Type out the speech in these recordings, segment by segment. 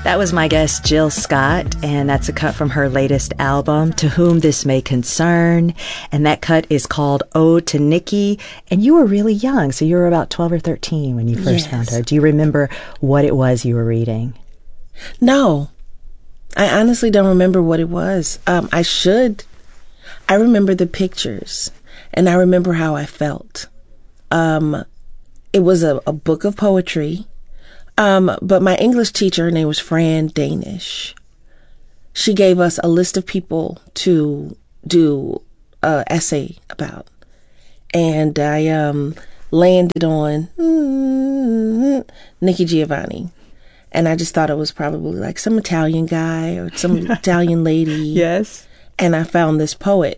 That was my guest, Jill Scott, and that's a cut from her latest album, To Whom This May Concern, and that cut is called Ode to Nikki, and you were really young, so you were about 12 or 13 when you first found her. Do you remember what it was you were reading? No, I honestly don't remember what it was. I should. I remember the pictures, and I remember how I felt. It was a book of poetry. But my English teacher, her name was Fran Danish. She gave us a list of people to do an essay about. And I landed on Nikki Giovanni. And I just thought it was probably like some Italian guy or some Italian lady. Yes. And I found this poet.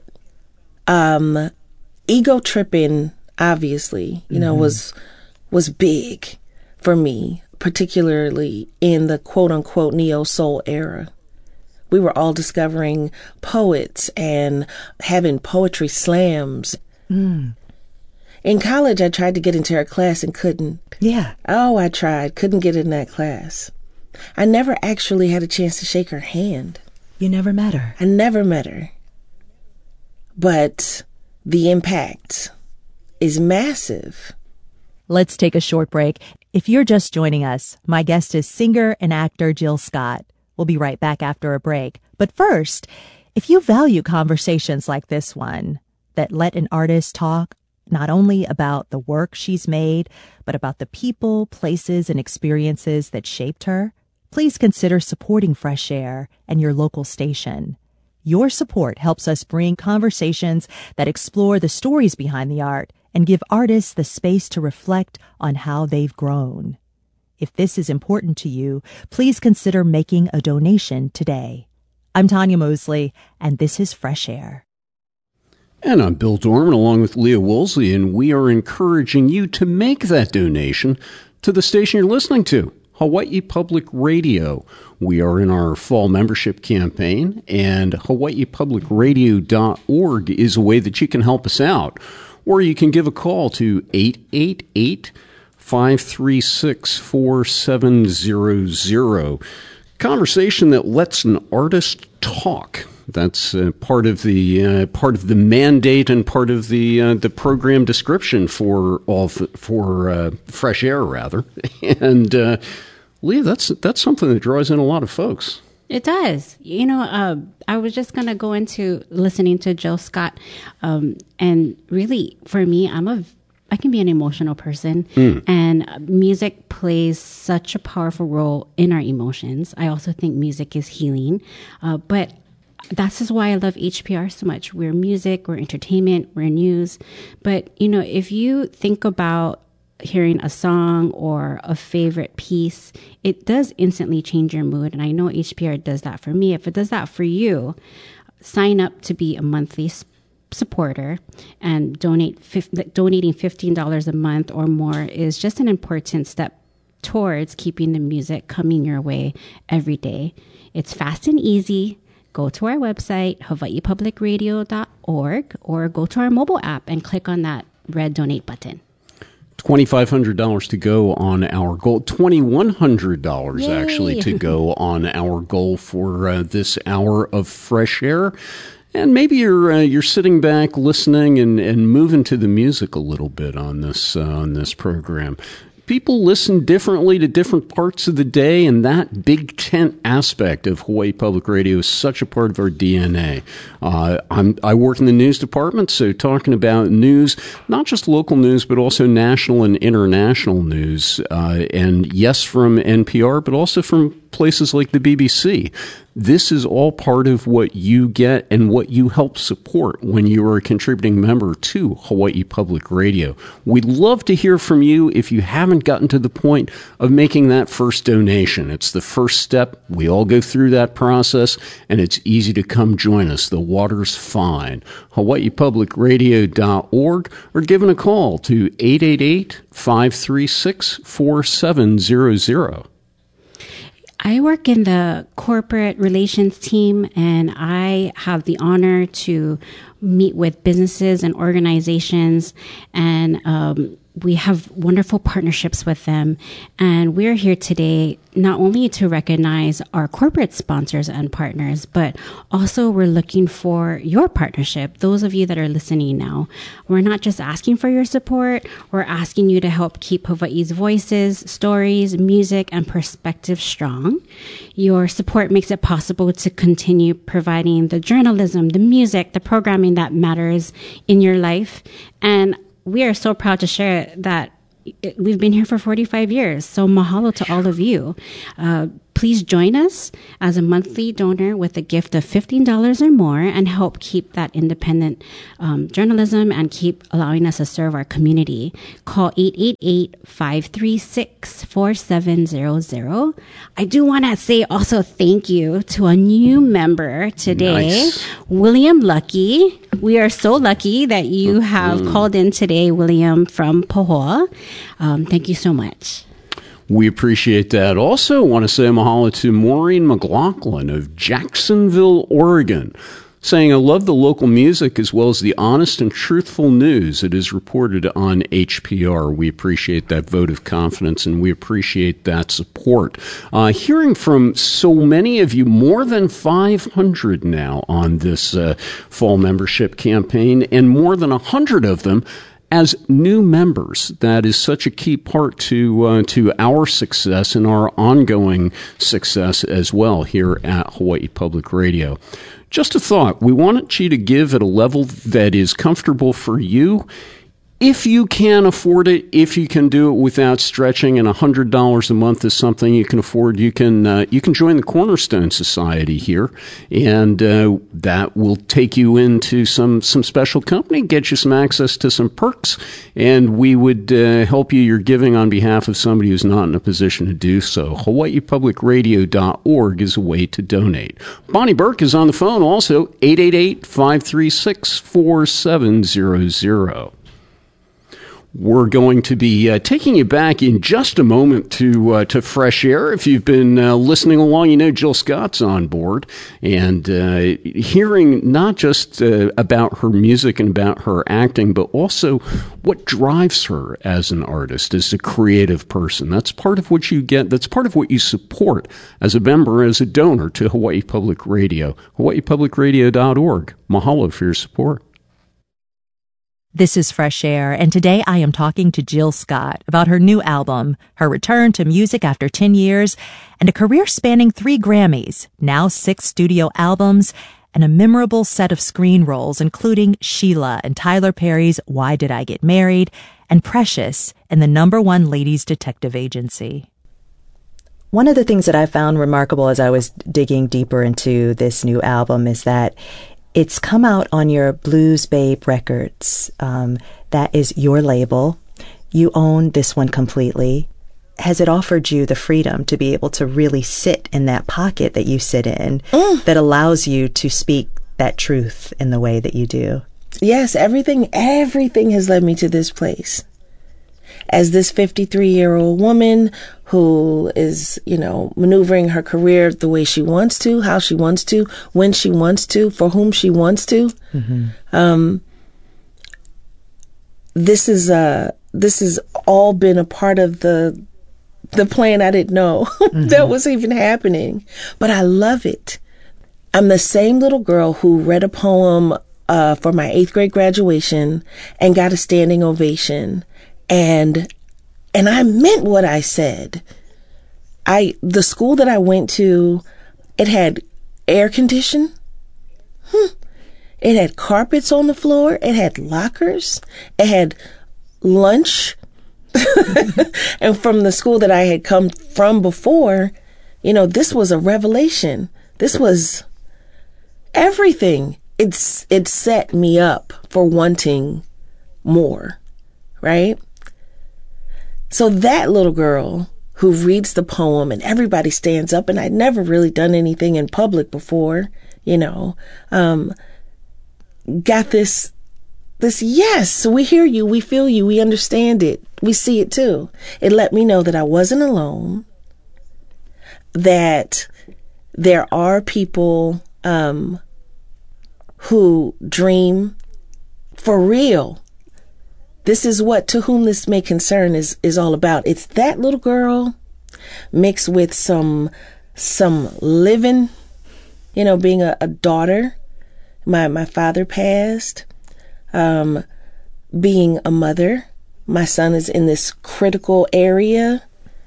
Ego tripping, obviously, you know, was big for me, particularly in the quote-unquote neo-soul era. We were all discovering poets and having poetry slams. In college, I tried to get into her class and couldn't. Yeah. Oh, I tried. Couldn't get in that class. I never actually had a chance to shake her hand. You never met her? I never met her. But the impact is massive. Let's take a short break. If you're just joining us, my guest is singer and actor Jill Scott. We'll be right back after a break. But first, if you value conversations like this one that let an artist talk not only about the work she's made, but about the people, places, and experiences that shaped her, please consider supporting Fresh Air and your local station. Your support helps us bring conversations that explore the stories behind the art and give artists the space to reflect on how they've grown. If this is important to you, please consider making a donation today. I'm Tanya Mosley, and this is Fresh Air. And I'm Bill Dorman, along with Leah Woolsey, and we are encouraging you to make that donation to the station you're listening to, Hawaii Public Radio. We are in our fall membership campaign, and hawaiipublicradio.org is a way that you can help us out. Or you can give a call to 888-536-4700. Conversation that lets an artist talk. That's part of the mandate and part of the program description for Fresh Air, rather. And Leah, that's something that draws in a lot of folks. It does. You know, I was just going to go into listening to Jill Scott. And really, for me, I can be an emotional person. And music plays such a powerful role in our emotions. I also think music is healing. But that's just why I love HPR so much. We're music, we're entertainment, we're news. But, you know, if you think about hearing a song or a favorite piece, it does instantly change your mood. And I know HPR does that for me. If it does that for you, sign up to be a monthly supporter, and donating $15 a month or more is just an important step towards keeping the music coming your way every day. It's fast and easy. Go to our website, hawaiipublicradio.org, or go to our mobile app and click on that red donate button. $2,500 to go on our goal. $2,100 actually to go on our goal for this hour of Fresh Air. And maybe you're sitting back listening and moving to the music a little bit on this program. People listen differently to different parts of the day, and that big tent aspect of Hawaii Public Radio is such a part of our DNA. I work in the news department, so talking about news, not just local news, but also national and international news, and yes, from NPR, but also from places like the BBC. This is all part of what you get and what you help support when you are a contributing member to Hawaii Public Radio. We'd love to hear from you if you haven't gotten to the point of making that first donation. It's the first step. We all go through that process, and it's easy to come join us. The water's fine. hawaiipublicradio.org, or give a call to 888-536-4700. I work in the corporate relations team, and I have the honor to meet with businesses and organizations and we have wonderful partnerships with them. And we're here today not only to recognize our corporate sponsors and partners, but also we're looking for your partnership. Those of you that are listening now, we're not just asking for your support. We're asking you to help keep Hawaii's voices, stories, music, and perspective strong. Your support makes it possible to continue providing the journalism, the music, the programming that matters in your life. And we are so proud to share that we've been here for 45 years. So mahalo to all of you. Please join us as a monthly donor with a gift of $15 or more and help keep that independent journalism and keep allowing us to serve our community. Call 888-536-4700. I do want to say also thank you to a new member today, nice. William Lucky. We are so lucky that you have called in today, William from Pahoa. Thank you so much. We appreciate that. Also, want to say mahalo to Maureen McLaughlin of Jacksonville, Oregon, saying, I love the local music as well as the honest and truthful news it is reported on HPR. We appreciate that vote of confidence and we appreciate that support. Hearing from so many of you, more than 500 now on this fall membership campaign, and more than 100 of them as new members. That is such a key part to our success and our ongoing success as well here at Hawaii Public Radio. Just a thought, we want you to give at a level that is comfortable for you. If you can afford it, if you can do it without stretching, and $100 a month is something you can afford, you can join the Cornerstone Society here, and that will take you into some special company, get you some access to some perks, and we would help you. You're giving on behalf of somebody who's not in a position to do so. HawaiiPublicRadio.org is a way to donate. Bonnie Burke is on the phone also, 888-536-4700. We're going to be taking you back in just a moment to Fresh Air. If you've been listening along, you know Jill Scott's on board, and hearing not just about her music and about her acting, but also what drives her as an artist, as a creative person. That's part of what you get. That's part of what you support as a member, as a donor to Hawaii Public Radio. HawaiiPublicRadio.org. Mahalo for your support. This is Fresh Air, and today I am talking to Jill Scott about her new album, her return to music after 10 years, and a career spanning 3 Grammys, now 6 studio albums, and a memorable set of screen roles, including Sheila in Tyler Perry's Why Did I Get Married, and Precious in the #1 Ladies Detective Agency. One of the things that I found remarkable as I was digging deeper into this new album is that it's come out on your Blues Babe Records. That is your label. You own this one completely. Has it offered you the freedom to be able to really sit in that pocket that you sit in that allows you to speak that truth in the way that you do? Yes, everything has led me to this place. As this 53-year-old woman who is, maneuvering her career the way she wants to, how she wants to, when she wants to, for whom she wants to. Mm-hmm. This has all been a part of the plan I didn't know that was even happening. But I love it. I'm the same little girl who read a poem for my 8th grade graduation and got a standing ovation. And I meant what I said. The school that I went to, it had air conditioning. It had carpets on the floor. It had lockers. It had lunch. And from the school that I had come from before, this was a revelation. This was everything. It set me up for wanting more, right? So that little girl who reads the poem and everybody stands up, and I'd never really done anything in public before, got this, yes, we hear you, we feel you, we understand it, we see it too. It let me know that I wasn't alone, that there are people who dream for real. this is what To Whom This May Concern is all about. It's that little girl mixed with some living, being a daughter. My father passed, being a mother. My son is in this critical area,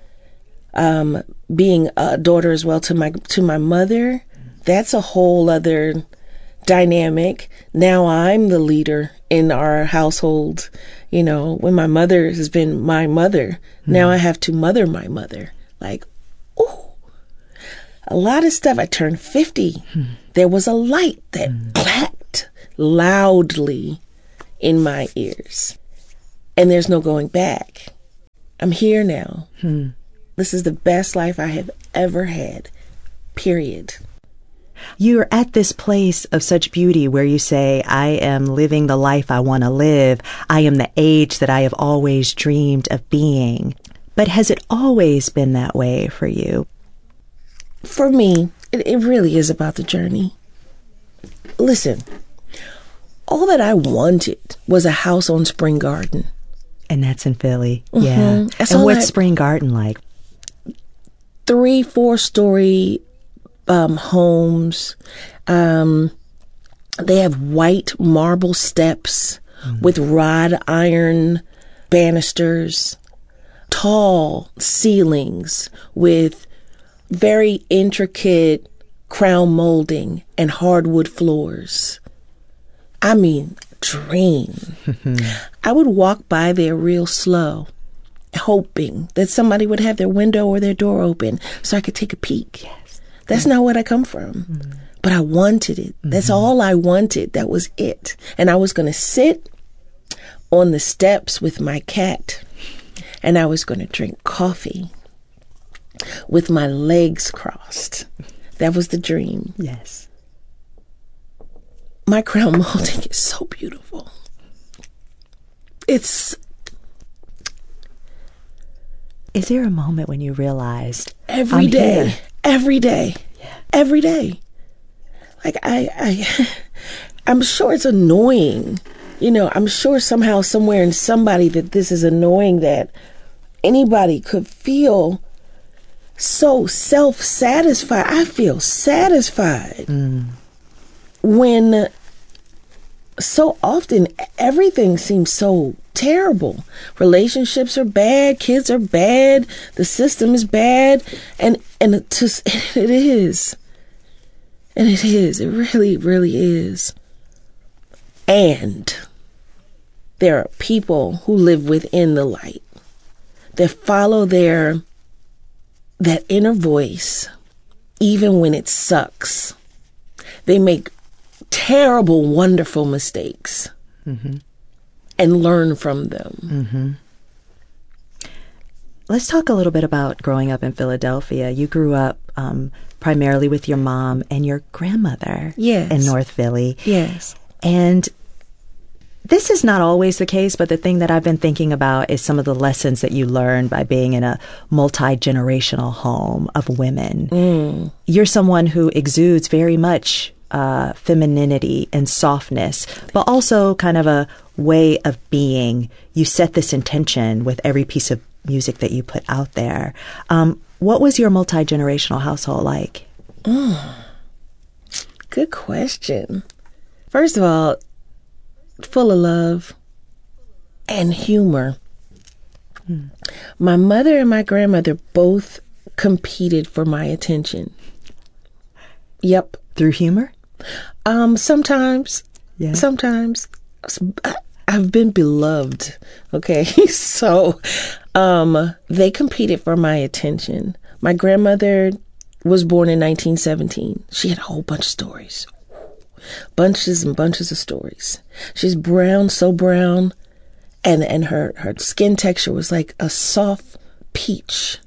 being a daughter as well to my mother. That's a whole other dynamic. Now I'm the leader in our household. When my mother has been my mother, now I have to mother my mother. Like, ooh, a lot of stuff. I turned 50. There was a light that clapped loudly in my ears. And there's no going back. I'm here now. This is the best life I have ever had. Period. You're at this place of such beauty where you say, I am living the life I want to live. I am the age that I have always dreamed of being. But has it always been that way for you? For me, it really is about the journey. Listen, all that I wanted was a house on Spring Garden. And that's in Philly. Yeah. That's and all what's Spring Garden like? 3-4 story homes. They have white marble steps with wrought iron banisters, tall ceilings with very intricate crown molding and hardwood floors. I mean, dream. I would walk by there real slow, hoping that somebody would have their window or their door open so I could take a peek. Yes. That's not what I come from. But I wanted it. That's all I wanted. That was it. And I was going to sit on the steps with my cat, and I was going to drink coffee with my legs crossed. That was the dream. Yes. My crown molding is so beautiful. Is there a moment when you realized every day, every day. Like I'm sure it's annoying. I'm sure somehow, somewhere in somebody that this is annoying that anybody could feel so self-satisfied. I feel satisfied when so often everything seems so terrible. Relationships are bad, kids are bad, the system is bad, and it is. And it is. It really, really is. And there are people who live within the light that follow that inner voice, even when it sucks. They make terrible, wonderful mistakes and learn from them. Let's talk a little bit about growing up in Philadelphia. You grew up primarily with your mom and your grandmother in North Philly. Yes. And this is not always the case, but the thing that I've been thinking about is some of the lessons that you learned by being in a multi-generational home of women. You're someone who exudes very much femininity and softness, but also kind of a way of being. You set this intention with every piece of music that you put out there. What was your multi-generational household like? Good question. First of all, full of love and humor. My mother and my grandmother both competed for my attention. Yep. Through humor? Sometimes. Yeah. Sometimes. I've been beloved. Okay. So, they competed for my attention. My grandmother was born in 1917. She had a whole bunch of stories. Bunches and bunches of stories. She's brown, so brown. And her skin texture was like a soft peach.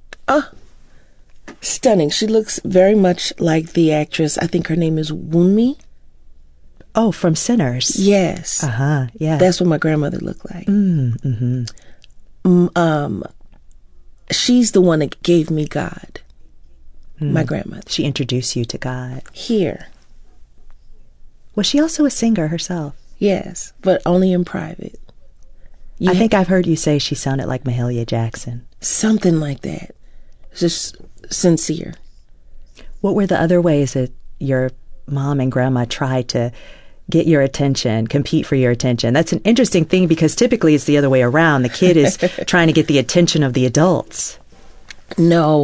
Stunning. She looks very much like the actress. I think her name is Wunmi. Oh, from Sinners. Yes. Yeah. That's what my grandmother looked like. She's the one that gave me God. My grandmother. She introduced you to God. Here. Was she also a singer herself? Yes, but only in private. I think I've heard you say she sounded like Mahalia Jackson. Something like that. Just sincere. What were the other ways that your mom and grandma tried to get your attention, compete for your attention? That's an interesting thing because typically it's the other way around. The kid is trying to get the attention of the adults. No.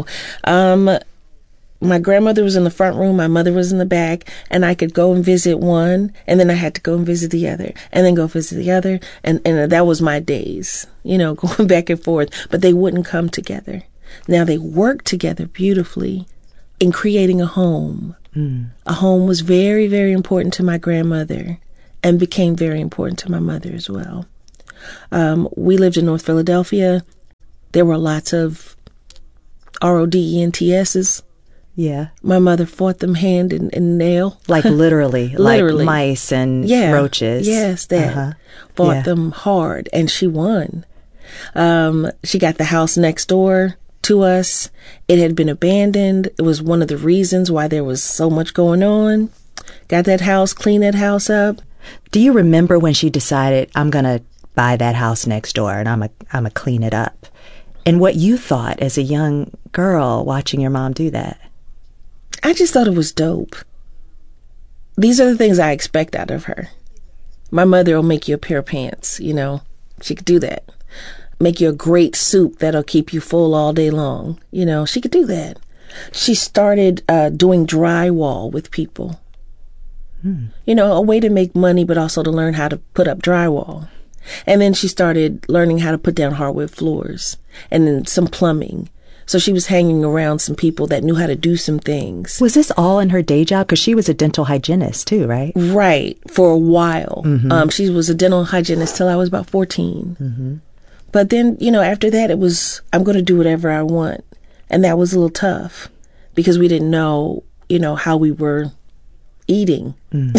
My grandmother was in the front room, my mother was in the back, and I could go and visit one, and then I had to go and visit the other, and then go visit the other, and that was my days, going back and forth, but they wouldn't come together. Now they worked together beautifully in creating a home. A home was very, very important to my grandmother and became very important to my mother as well. We lived in North Philadelphia. There were lots of RODENTSs. Yeah. My mother fought them hand and nail. Like literally. Literally. Like mice and roaches. Yes, that. Fought them hard, and she won. She got the house next door to us. It had been abandoned. It was one of the reasons why there was so much going on. Got that house, cleaned that house up. Do you remember when she decided, I'm going to buy that house next door and I'm a clean it up? And what you thought as a young girl watching your mom do that? I just thought it was dope. These are the things I expect out of her. My mother will make you a pair of pants, She could do that. Make you a great soup that'll keep you full all day long. She could do that. She started doing drywall with people. A way to make money, but also to learn how to put up drywall. And then she started learning how to put down hardwood floors and then some plumbing. So she was hanging around some people that knew how to do some things. Was this all in her day job? Because she was a dental hygienist too, right? Right. For a while. She was a dental hygienist till I was about 14. But then, after that, it was, I'm going to do whatever I want. And that was a little tough because we didn't know, how we were eating.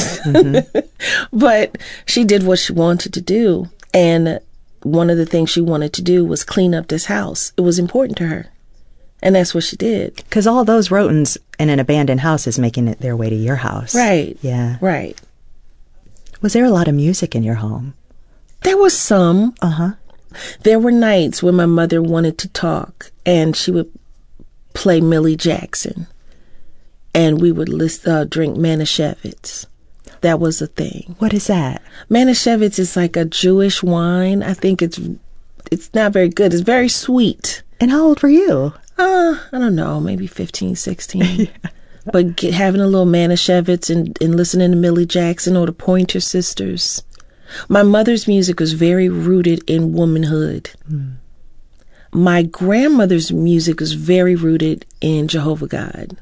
But she did what she wanted to do. And one of the things she wanted to do was clean up this house. It was important to her. And that's what she did. Because all those rodents in an abandoned house is making it their way to your house. Right. Yeah. Right. Was there a lot of music in your home? There was some. There were nights when my mother wanted to talk and she would play Millie Jackson. And we would drink Manischewitz. That was a thing. What is that? Manischewitz is like a Jewish wine. I think it's not very good. It's very sweet. And how old were you? I don't know, maybe 15, 16. But having a little Manischewitz and listening to Millie Jackson or the Pointer Sisters. My mother's music was very rooted in womanhood. My grandmother's music was very rooted in Jehovah God.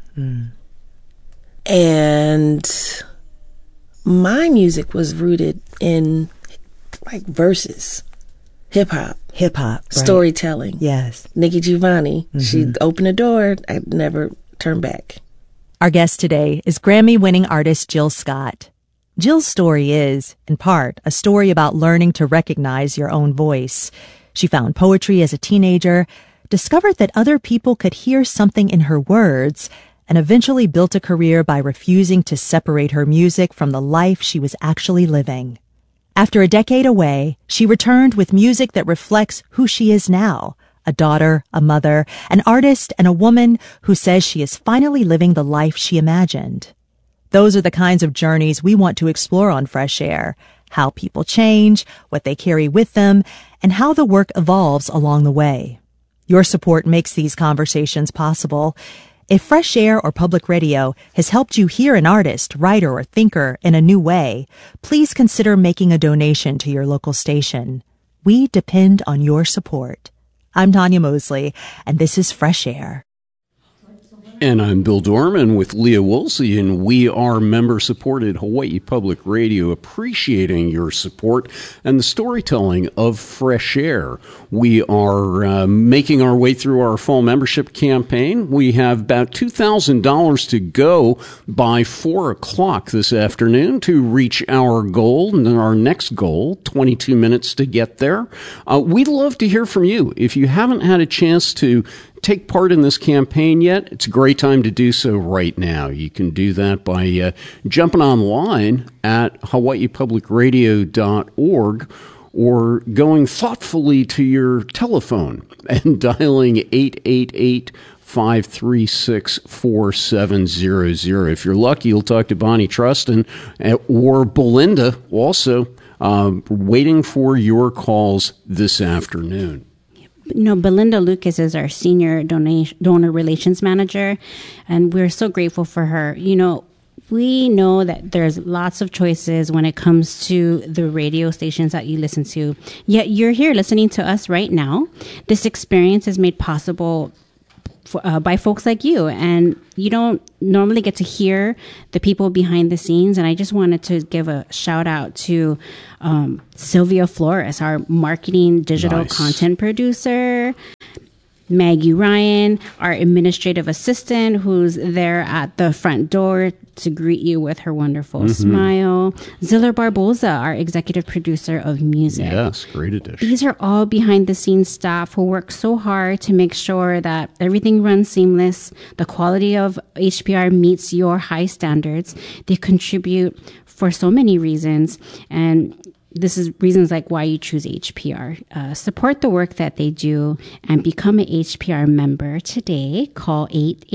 And my music was rooted in like verses, hip hop, right. Storytelling. Yes. Nikki Giovanni, she'd open the door. I'd never turn back. Our guest today is Grammy-winning artist Jill Scott. Jill's story is, in part, a story about learning to recognize your own voice. She found poetry as a teenager, discovered that other people could hear something in her words, and eventually built a career by refusing to separate her music from the life she was actually living. After a decade away, she returned with music that reflects who she is now, a daughter, a mother, an artist, and a woman who says she is finally living the life she imagined. Those are the kinds of journeys we want to explore on Fresh Air, how people change, what they carry with them, and how the work evolves along the way. Your support makes these conversations possible. If Fresh Air or Public Radio has helped you hear an artist, writer, or thinker in a new way, please consider making a donation to your local station. We depend on your support. I'm Tanya Mosley, and this is Fresh Air. And I'm Bill Dorman with Leah Woolsey, and we are member-supported Hawaii Public Radio, appreciating your support and the storytelling of Fresh Air. We are making our way through our fall membership campaign. We have about $2,000 to go by 4 o'clock this afternoon to reach our goal, and our next goal, 22 minutes to get there. We'd love to hear from you. If you haven't had a chance to take part in this campaign yet, it's a great time to do so right now. You can do that by jumping online at hawaiipublicradio.org, or going thoughtfully to your telephone and dialing 888-536-4700. If you're lucky, you'll talk to Bonnie Trustin or Belinda, also waiting for your calls this afternoon. Belinda Lucas is our senior donor relations manager, and we're so grateful for her. We know that there's lots of choices when it comes to the radio stations that you listen to, yet you're here listening to us right now. This experience is made possible by folks like you, and you don't normally get to hear the people behind the scenes. And I just wanted to give a shout out to Sylvia Flores, our marketing digital content producer, Maggie Ryan, our administrative assistant, who's there at the front door to greet you with her wonderful smile. Ziller Barboza, our executive producer of music. Yes, great addition. These are all behind the scenes staff who work so hard to make sure that everything runs seamless. The quality of HPR meets your high standards. They contribute for so many reasons, and this is reasons like why you choose HPR. Support the work that they do and become an HPR member today. Call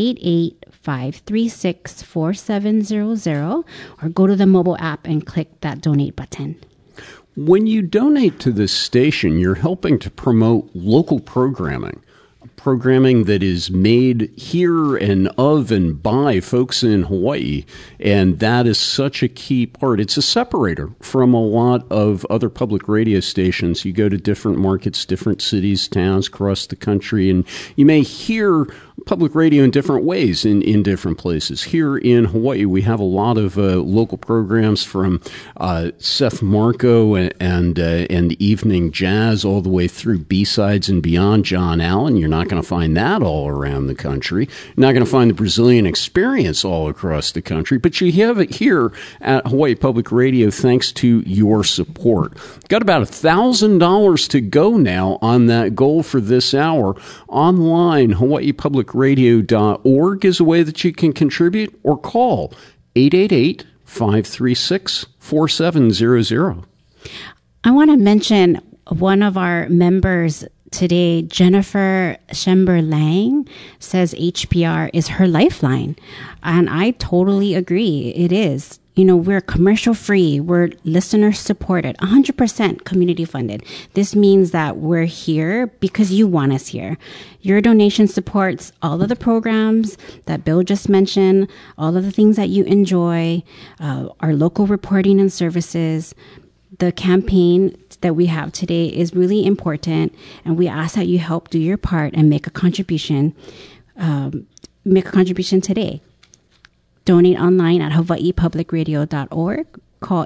888-536-4700 or go to the mobile app and click that donate button. When you donate to this station, you're helping to promote local programming that is made here and of and by folks in Hawaii, and that is such a key part. It's a separator from a lot of other public radio stations. You go to different markets, different cities, towns across the country, and you may hear public radio in different ways in different places. Here in Hawaii, we have a lot of local programs from Seth Marco and Evening Jazz all the way through B-Sides and beyond. John Allen, you're not going to find that all around the country. You're not going to find the Brazilian Experience all across the country, but you have it here at Hawaii Public Radio thanks to your support. Got about $1,000 to go now on that goal for this hour. Online, hawaiipublicradio.org is a way that you can contribute, or call 888-536-4700. I want to mention one of our members today, Jennifer Shember Lang, says HPR is her lifeline. And I totally agree. It is. We're commercial free. We're listener supported, 100% community funded. This means that we're here because you want us here. Your donation supports all of the programs that Bill just mentioned, all of the things that you enjoy, our local reporting and services. The campaign that we have today is really important, and we ask that you help do your part and make a contribution today. Donate online at hawaiipublicradio.org. Call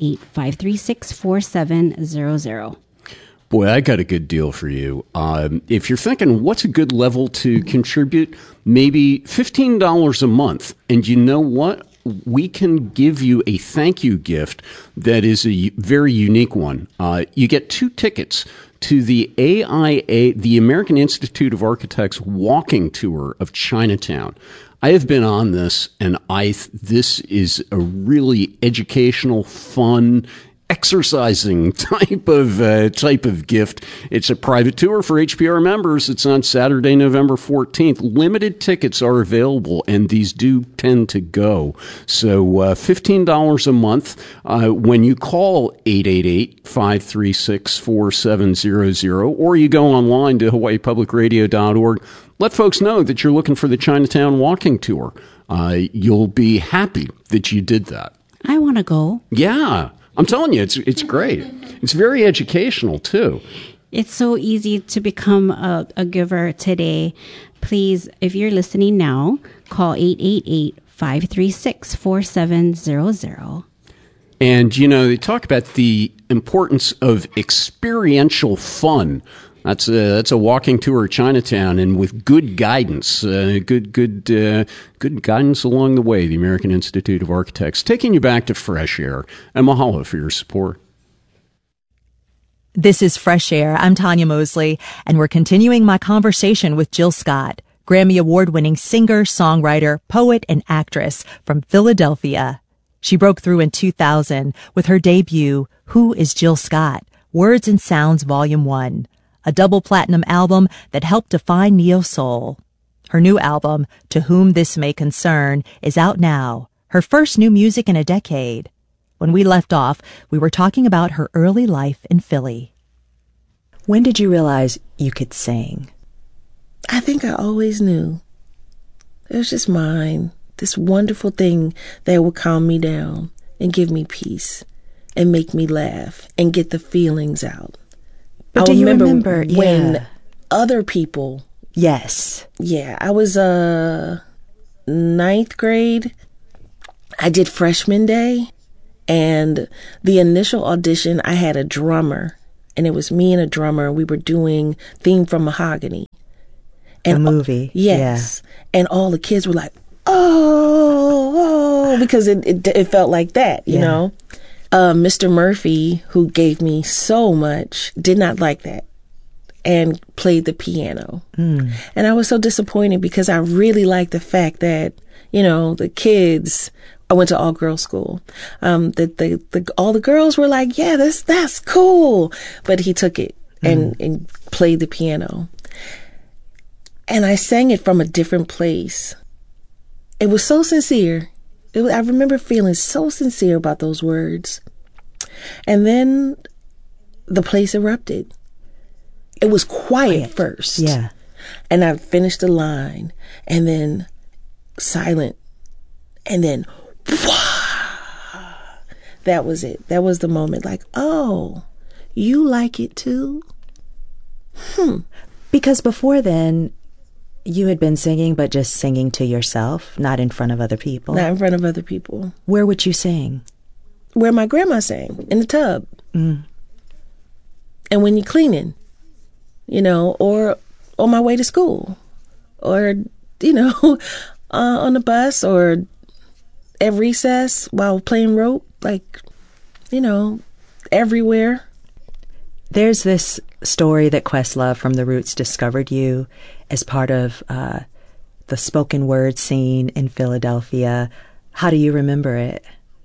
888-536-4700. Boy, I got a good deal for you. If you're thinking, what's a good level to contribute? Maybe $15 a month. And you know what? We can give you a thank you gift that is a very unique one. You get 2 tickets to the AIA, the American Institute of Architects walking tour of Chinatown. I have been on this, and this is a really educational, fun, exercising type of gift. It's a private tour for HPR members. It's on Saturday, November 14th. Limited tickets are available, and these do tend to go. So $15 a month when you call 888-536-4700, or you go online to hawaiipublicradio.org. Let folks know that you're looking for the Chinatown walking tour. You'll be happy that you did that. I want to go. Yeah. I'm telling you, it's great. It's very educational, too. It's so easy to become a giver today. Please, if you're listening now, call 888-536-4700. And, they talk about the importance of experiential fun. That's a walking tour of Chinatown, and with good guidance, good guidance along the way. The American Institute of Architects taking you back to fresh air. And mahalo for your support. This is Fresh Air. I'm Tanya Mosley, and we're continuing my conversation with Jill Scott, Grammy Award-winning singer, songwriter, poet, and actress from Philadelphia. She broke through in 2000 with her debut, Who is Jill Scott?, Words and Sounds Volume 1, a double platinum album that helped define neo-soul. Her new album, To Whom This May Concern, is out now, her first new music in a decade. When we left off, we were talking about her early life in Philly. When did you realize you could sing? I think I always knew. It was just mine, this wonderful thing that would calm me down and give me peace and make me laugh and get the feelings out. But do you remember when other people... Yes. Yeah, I was ninth grade. I did freshman day, and the initial audition, I had a drummer, and it was me and a drummer. We were doing Theme from Mahogany. And a movie. Yes. Yeah. And all the kids were like, oh, because it felt like that, you know. Mr. Murphy, who gave me so much, did not like that and played the piano. And I was so disappointed because I really liked the fact that, you know, the kids, I went to all girls school, that all the girls were like, yeah, that's cool. But he took it and played the piano. And I sang it from a different place. It was so sincere. I remember feeling so sincere about those words. And then the place erupted. It was quiet first. Yeah. And I finished the line, and then silent, and then wah! That was it. That was the moment. Like, oh, you like it too? Because before then, you had been singing, but just singing to yourself, not in front of other people. Not in front of other people. Where would you sing? Where my grandma sang, in the tub. And when you're cleaning, you know, or on my way to school, or, you know, on the bus, or at recess while playing rope, like, you know, everywhere. There's this story that Questlove from The Roots discovered you as part of the spoken word scene in Philadelphia. How do you remember it?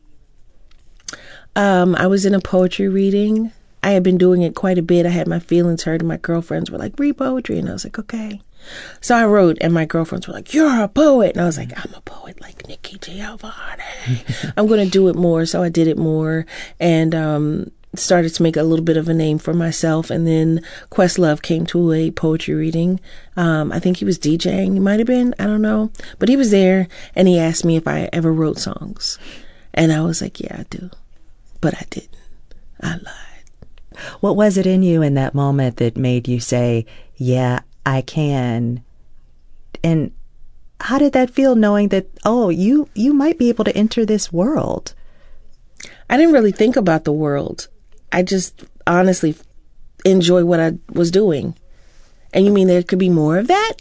I was in a poetry reading. I had been doing it quite a bit. I had my feelings hurt, and my girlfriends were like, read poetry. And I was like, okay. So I wrote, and my girlfriends were like, you're a poet. And I was like, I'm a poet like Nikki Giovanni. I'm going to do it more. So I did it more, and started to make a little bit of a name for myself. And then Questlove came to a poetry reading. I think he was DJing. He might have been. I don't know. But he was there, and he asked me if I ever wrote songs. And I was like, yeah, I do. But I didn't. I lied. What was it in you in that moment that made you say, yeah, I can? And how did that feel, knowing that, oh, you might be able to enter this world? I didn't really think about the world. I just honestly enjoy what I was doing. And you mean there could be more of that?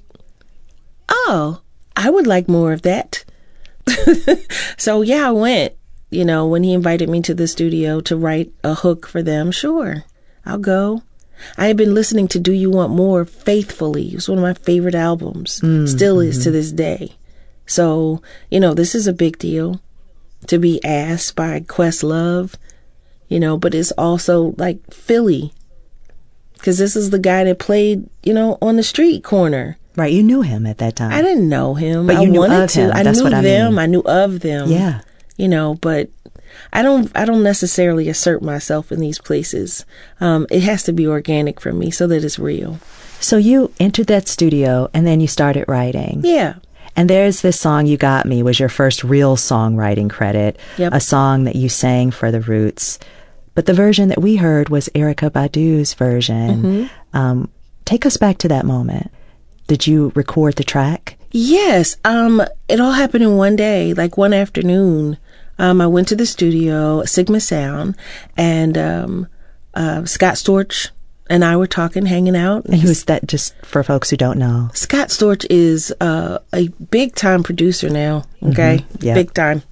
Oh, I would like more of that. So yeah, I went. You know, when he invited me to the studio to write a hook for them, sure, I'll go. I had been listening to Do You Want More faithfully. It was one of my favorite albums. Still is to this day. So, you know, this is a big deal to be asked by Questlove, you know, but it's also like Philly, because this is the guy that played, you know, on the street corner. Right, you knew him at that time. I didn't know him. But you knew of him. I That's knew what I them. mean. I knew of them. Yeah. You know, but I don't necessarily assert myself in these places. It has to be organic for me so that it's real. So you entered that studio and then you started writing. Yeah. And there's this song, You Got Me, was your first real songwriting credit. Yep. A song that you sang for The Roots. But the version that we heard was Erykah Badu's version. Take us back to that moment. Did you record the track? Yes. It all happened in one day, like one afternoon. I went to the studio, Sigma Sound, and Scott Storch and I were talking, hanging out. And who's that, just for folks who don't know? Scott Storch is a big-time producer now, okay? Yeah. Big time.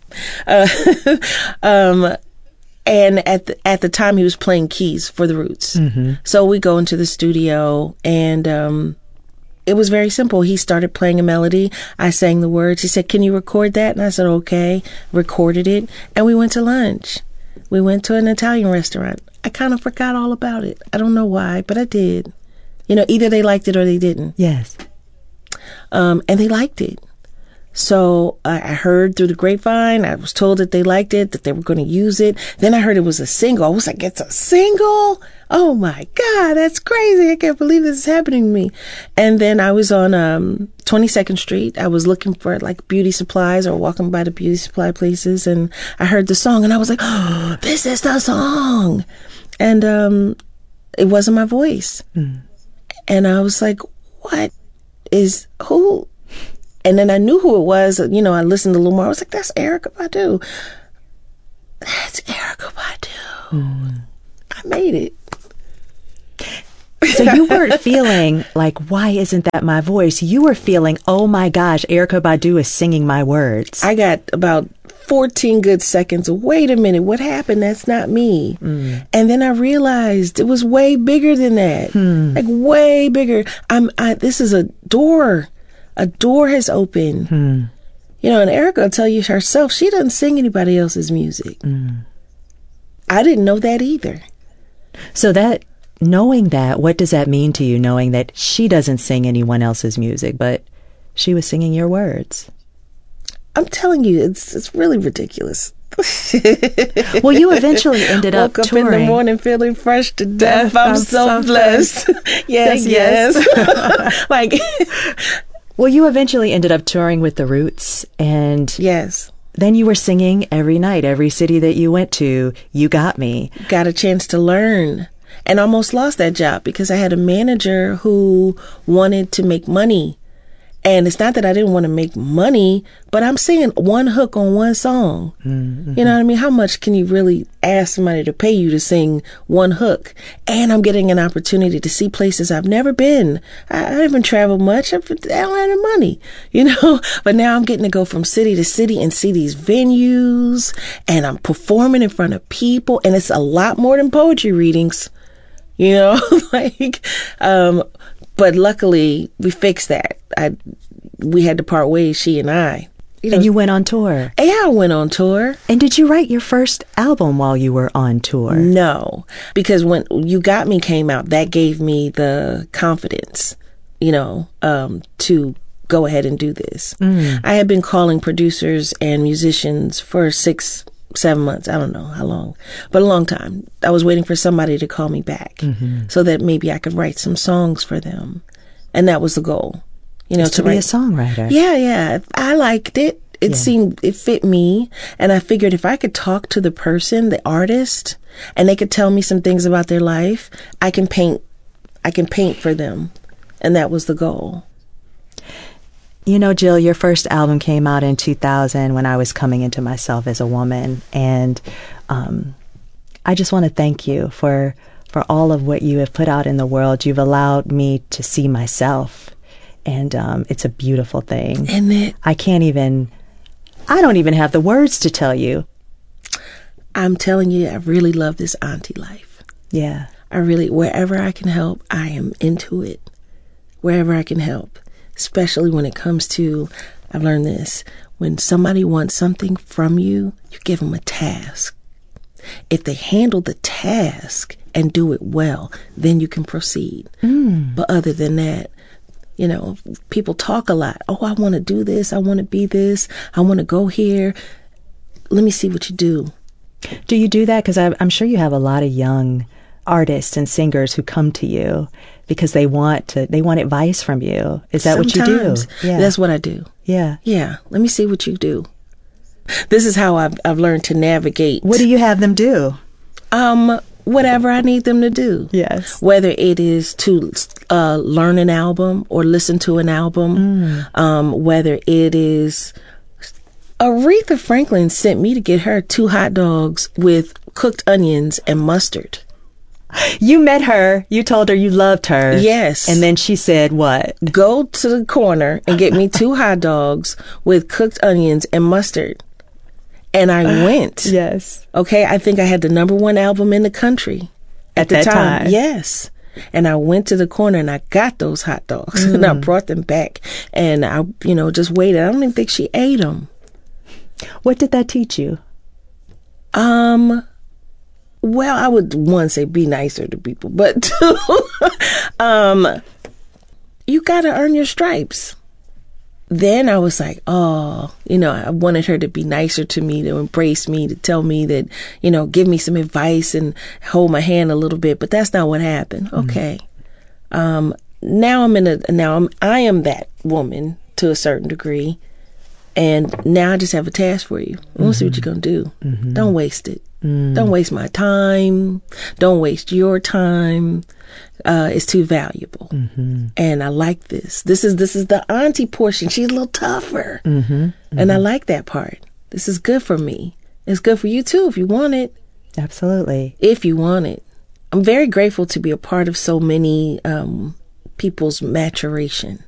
And at the time, he was playing keys for The Roots. So we go into the studio, and it was very simple. He started playing a melody. I sang the words. He said, can you record that? And I said, okay. Recorded it. And we went to lunch. We went to an Italian restaurant. I kind of forgot all about it. I don't know why, but I did. You know, either they liked it or they didn't. Yes. And they liked it. So I heard through the grapevine, I was told that they liked it, that they were going to use it. Then I heard it was a single. I was like, it's a single? Oh my God, that's crazy. I can't believe this is happening to me. And then I was on 22nd Street. I was looking for like beauty supplies or walking by the beauty supply places. And I heard the song and I was like, oh, this is the song. And it wasn't my voice. Mm. And I was like, who? And then I knew who it was. You know, I listened a little more. I was like, that's Erykah Badu. That's Erykah Badu. Mm. I made it. So you weren't feeling like, why isn't that my voice? You were feeling, oh my gosh, Erykah Badu is singing my words. I got about 14 good seconds. Wait a minute, what happened? That's not me. Mm. And then I realized it was way bigger than that. Like way bigger. This is a door. A door has opened. You know, and Erykah will tell you herself, she doesn't sing anybody else's music. I didn't know that either. So knowing that, what does that mean to you, knowing that she doesn't sing anyone else's music, but she was singing your words? I'm telling you, it's really ridiculous. Well, you eventually ended up touring. Woke up in the morning feeling fresh to death. I'm so blessed. yes. Like... Well, you eventually ended up touring with The Roots, and yes, then you were singing every night, every city that you went to. You got me. Got a chance to learn, and almost lost that job because I had a manager who wanted to make money. And it's not that I didn't want to make money, but I'm singing one hook on one song. Mm-hmm. You know what I mean? How much can you really ask somebody to pay you to sing one hook? And I'm getting an opportunity to see places I've never been. I haven't traveled much. I don't have the money, you know? But now I'm getting to go from city to city and see these venues, and I'm performing in front of people, and it's a lot more than poetry readings, you know? But luckily, we fixed that. We had to part ways, she and I. You know, and you went on tour. Yeah, I went on tour. And did you write your first album while you were on tour? No, because when You Got Me came out, that gave me the confidence, you know, to go ahead and do this. I had been calling producers and musicians for 6-7 months. I don't know how long, but a long time. I was waiting for somebody to call me back so that maybe I could write some songs for them. And that was the goal, you know, to be a songwriter. Yeah. I liked it. It seemed, it fit me. And I figured if I could talk to the person, the artist, and they could tell me some things about their life, I can paint for them. And that was the goal. You know, Jill, your first album came out in 2000 when I was coming into myself as a woman. And I just want to thank you for all of what you have put out in the world. You've allowed me to see myself. And it's a beautiful thing. And I don't even have the words to tell you. I'm telling you, I really love this auntie life. Yeah. Wherever I can help, I am into it. Wherever I can help. Especially when it comes to, I've learned this, when somebody wants something from you, you give them a task. If they handle the task and do it well, then you can proceed. But other than that, you know, people talk a lot. Oh, I want to do this. I want to be this. I want to go here. Let me see what you do. Do you do that? Because I'm sure you have a lot of young artists and singers who come to you because they want advice from you. Is that Sometimes, what you do? Yeah. That's what I do. Yeah. Yeah. Let me see what you do. This is how I've learned to navigate. What do you have them do? Whatever I need them to do. Yes. Whether it is to learn an album or listen to an album, whether it is... Aretha Franklin sent me to get her 2 hot dogs with cooked onions and mustard. You met her. You told her you loved her. Yes. And then she said what? Go to the corner and get me 2 hot dogs with cooked onions and mustard. And I went. Yes. Okay. I think I had the number 1 album in the country at the time. Yes. And I went to the corner and I got those hot dogs and I brought them back and I, just waited. I don't even think she ate them. What did that teach you? Well, I would one say be nicer to people, but two, you got to earn your stripes. Then I was like, oh, I wanted her to be nicer to me, to embrace me, to tell me that, give me some advice and hold my hand a little bit. But that's not what happened. Okay. Now I am that woman to a certain degree. And now I just have a task for you. I want to see what you're going to do. Don't waste it. Don't waste my time. Don't waste your time. It's too valuable. And I like this. This is the auntie portion. She's a little tougher. And I like that part. This is good for me. It's good for you too if you want it. Absolutely. If you want it. I'm very grateful to be a part of so many people's maturation.